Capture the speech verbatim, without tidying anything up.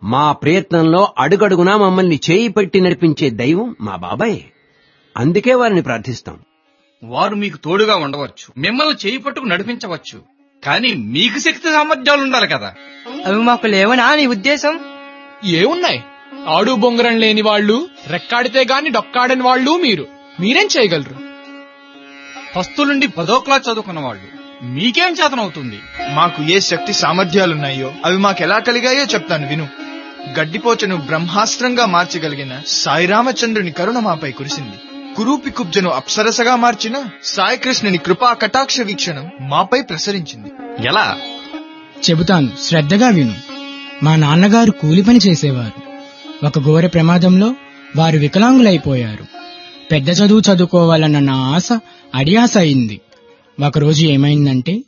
మా ప్రయత్నంలో అడుగడుగునా మమ్మల్ని చేయి పెట్టి నడిపించే దైవం మా బాబాయ్. అందుకే వారిని ప్రార్థిస్తాం. వారు మీకు తోడుగా ఉండవచ్చు, మిమ్మల్ని చేయి పట్టుకు నడిపించవచ్చు, కానీ మీకు శక్తి సామర్థ్యాలు ఉండాలి కదా. అవి మాకు లేవనా నీ ఉద్దేశం? ఏమున్నాయి? ఆడు బొంగరం లేని వాళ్ళు, రెక్కాడితే గాని డొక్కాడని వాళ్ళు మీరు. మీరేం చేయగలరు? ఫస్తులుండి పదో క్లాస్ చదువుకున్న వాళ్ళు, మీకేం చేతనవుతుంది? మాకు ఏ శక్తి సామర్థ్యాలున్నాయో అవి మాకెలా కలిగాయో చెప్తాను విను. గడ్డిపోచను బ్రహ్మాస్త్రంగా మార్చగలిగిన సాయిరామచంద్రుని కరుణ మాపై కురిసింది. కురూపి కుబ్జను అప్సరసగా మార్చిన సాయికృష్ణుని కృపా కటాక్ష వీక్షణం మాపై ప్రసరించింది. ఎలా? చెబుతాను, శ్రద్ధగా విను. మా నాన్నగారు కూలి పని చేసేవారు. ఒక ఘోర ప్రమాదంలో వారు వికలాంగులైపోయారు. పెద్ద చదువు చదువుకోవాలన్న నా ఆశ అడియాస అయింది. ఒకరోజు ఏమైందంటే